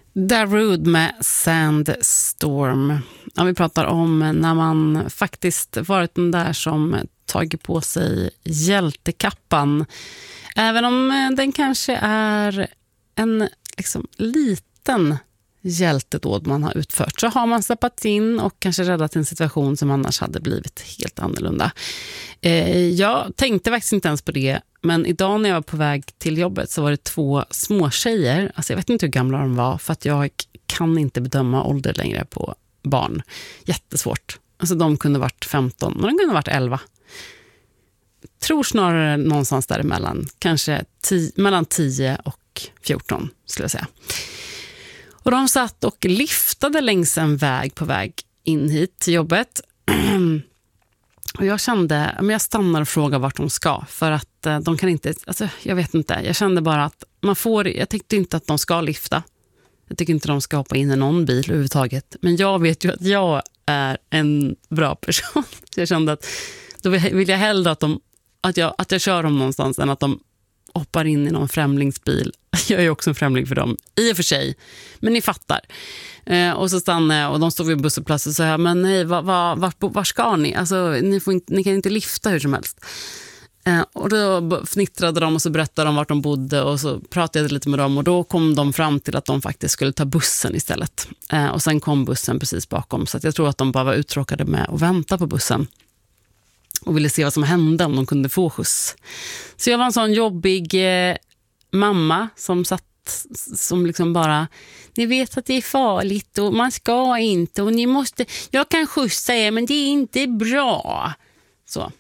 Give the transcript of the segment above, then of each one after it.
Darude med Sandstorm. Ja, vi pratar om när man faktiskt varit den där som tagit på sig hjältekappan. Även om den kanske är en liten hjältedåd man har utfört, så har man släppt in och kanske räddat en situation som annars hade blivit helt annorlunda. Jag tänkte faktiskt inte ens på det, men idag när jag var på väg till jobbet så var det 2 små tjejer. Alltså jag vet inte hur gamla de var, för att jag kan inte bedöma ålder längre på barn. Jättesvårt. Alltså de kunde varit 15, men de kunde varit 11. Tror snarare någonstans däremellan. Kanske mellan 10 och 14 skulle jag säga. Och de satt och liftade längs en väg på väg in hit till jobbet. Och jag kände, men jag stannar och frågar vart de ska. För att de kan inte, alltså jag vet inte. Jag kände bara att jag tyckte inte att de ska lifta. Jag tycker inte de ska hoppa in i någon bil överhuvudtaget. Men jag vet ju att jag är en bra person. Så jag kände att då vill jag hellre att jag kör dem någonstans än att de hoppar in i någon främlingsbil. Jag är ju också en främling för dem, i och för sig. Men ni fattar. Och så stannade jag och de stod vid busshållplatsen och sa, men nej, var ska ni? Alltså, ni kan inte lifta hur som helst. Och då fnittrade de och så berättade de vart de bodde och så pratade jag lite med dem och då kom de fram till att de faktiskt skulle ta bussen istället. Och sen kom bussen precis bakom, så att jag tror att de bara var uttråkade med att vänta på bussen och ville se vad som hände om de kunde få skjuts. Så jag var en sån jobbig mamma som liksom bara, ni vet att det är farligt och man ska inte och ni måste, jag kan skjutsa er men det är inte bra. Så.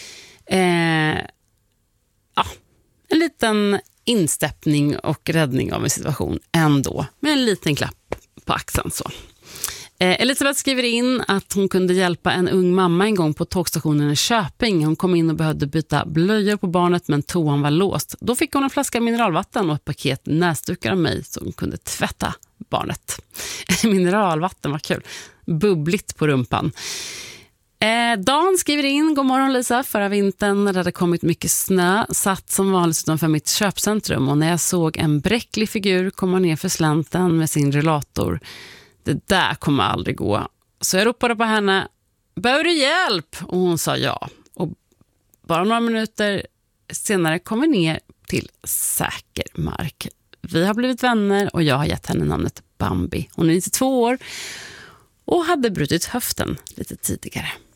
En liten instäppning och räddning av en situation ändå, med en liten klapp på axeln så. Elisabeth skriver in att hon kunde hjälpa en ung mamma en gång på tågstationen i Köping. Hon kom in och behövde byta blöjor på barnet, men toan var låst. Då fick hon en flaska mineralvatten och ett paket näsdukar av mig så hon kunde tvätta barnet. Mineralvatten var kul. Bubbligt på rumpan. Dan skriver in, god morgon Lisa, förra vintern när det hade kommit mycket snö satt som vanligt utanför mitt köpcentrum och när jag såg en bräcklig figur komma ner för slänten med sin rullator. Det där kommer aldrig gå. Så jag ropade på henne, behöver du hjälp? Och hon sa ja. Och bara några minuter senare kom vi ner till säker mark. Vi har blivit vänner och jag har gett henne namnet Bambi. Hon är 92 år och hade brutit höften lite tidigare.